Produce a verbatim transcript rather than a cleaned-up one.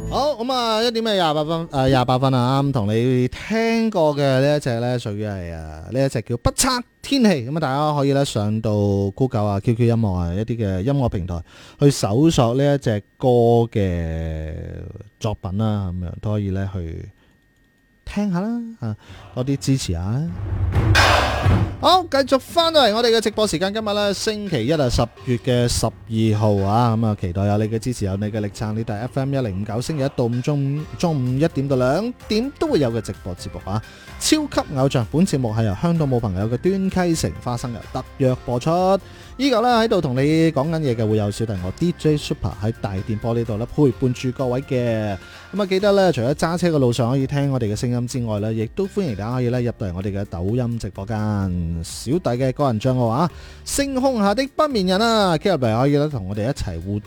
好咁啊，一點嘅廿八分，誒廿八分啊，啱同你聽過嘅呢一隻咧，屬於係啊呢一隻叫不測天氣，咁啊大家可以咧上到 Google 啊、Q Q 音樂啊一啲嘅音樂平台去搜索呢一隻歌嘅作品啦，咁樣都可以咧去聽下啦，啊多啲支持下啦。好，繼續翻到嚟我哋嘅直播時間，今日咧星期一啊，十月嘅十二號啊，咁啊期待有你嘅支持，有你嘅力撐，呢度係 F M 一零五九，星期一到五中午中午一點到兩點都會有嘅直播節目啊！超級偶像本節目係由香港冇朋友嘅端溪城花生油特約播出。依個咧喺度同你講緊嘢嘅會有小弟我 D J Super 喺大電波呢度咧陪伴住各位嘅。咁啊記得咧，除咗揸車嘅路上可以聽我哋嘅聲音之外咧，亦都歡迎大家可以咧入到嚟我哋嘅抖音直播間，小弟嘅個人帳號啊，星空下的不眠人啊，加入嚟可以咧同我哋一齊互動。